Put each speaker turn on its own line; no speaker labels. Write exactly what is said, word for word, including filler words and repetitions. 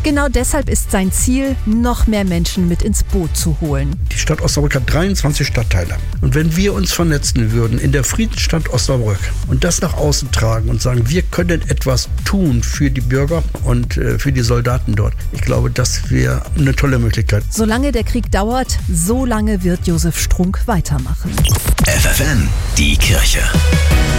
Genau deshalb ist sein Ziel, noch mehr Menschen mit ins Boot zu holen.
Die Stadt Osnabrück hat dreiundzwanzig Stadtteile. Und wenn wir uns vernetzen würden in der Friedensstadt Osnabrück und das nach außen tragen und sagen, wir können etwas tun für die Bürger und äh, für die Soldaten dort, ich glaube, das wäre eine tolle Möglichkeit.
Solange der Krieg dauert, so lange wird Josef Strunk weitermachen.
F F N, die Kirche.